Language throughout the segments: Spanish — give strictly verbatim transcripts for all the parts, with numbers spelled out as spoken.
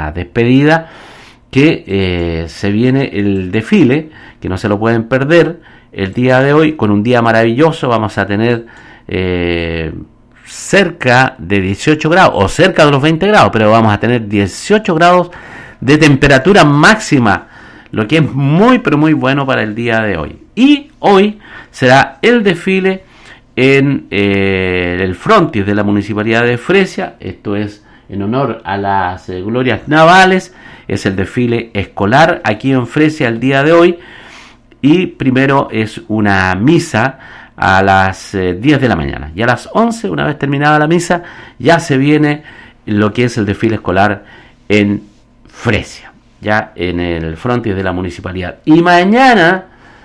la despedida, que eh, se viene el desfile, que no se lo pueden perder el día de hoy, con un día maravilloso. Vamos a tener eh, cerca de dieciocho grados, o cerca de los veinte grados, pero vamos a tener dieciocho grados de temperatura máxima, lo que es muy pero muy bueno para el día de hoy. Y hoy será el desfile en eh, el frontis de la Municipalidad de Fresia. Esto es en honor a las eh, glorias navales. Es el desfile escolar aquí en Fresia el día de hoy. Y primero es una misa a las eh, diez de la mañana. Y a las once, una vez terminada la misa, ya se viene lo que es el desfile escolar en Fresia, ya en el frontis de la Municipalidad. Y mañana,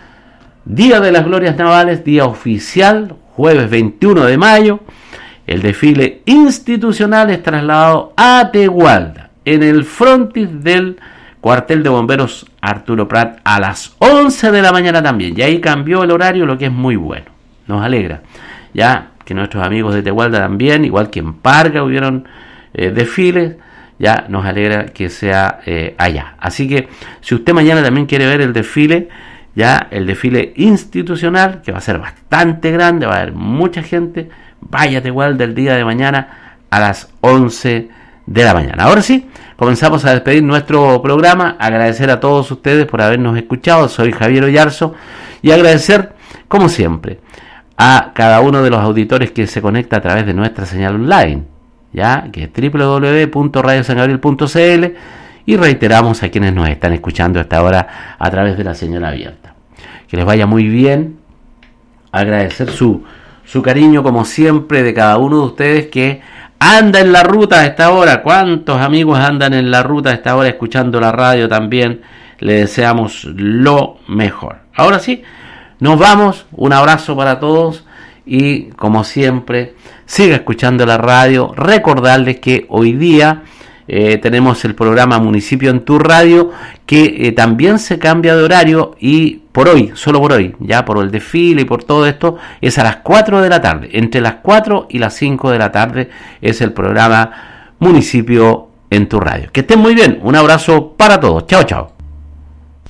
Día de las Glorias Navales, día oficial, jueves veintiuno de mayo, el desfile institucional es trasladado a Tegualda, en el frontis del cuartel de bomberos Arturo Prat, a las once de la mañana también. Y ahí cambió el horario, lo que es muy bueno. Nos alegra, ya que nuestros amigos de Tegualda también, igual que en Parga hubieron eh, desfiles, ya nos alegra que sea eh, allá. Así que si usted mañana también quiere ver el desfile, ya el desfile institucional, que va a ser bastante grande, va a haber mucha gente, vaya a Tegualda el día de mañana a las once de la mañana. Ahora sí, comenzamos a despedir nuestro programa, agradecer a todos ustedes por habernos escuchado. Soy Javier Oyarzo y agradecer, como siempre, a cada uno de los auditores que se conecta a través de nuestra señal online, ya que es doble u doble u doble u punto radio san gabriel punto c l, y reiteramos a quienes nos están escuchando a esta hora a través de la señal abierta. Que les vaya muy bien, agradecer su, su cariño como siempre de cada uno de ustedes que anda en la ruta a esta hora. ¿Cuántos amigos andan en la ruta a esta hora escuchando la radio también? Le deseamos lo mejor. Ahora sí, nos vamos, un abrazo para todos y como siempre, siga escuchando la radio. Recordarles que hoy día eh, tenemos el programa Municipio en tu Radio, que eh, también se cambia de horario y por hoy, solo por hoy, ya por el desfile y por todo esto, es a las cuatro de la tarde. Entre las cuatro y las cinco de la tarde es el programa Municipio en tu Radio. Que estén muy bien, un abrazo para todos. Chao, chao.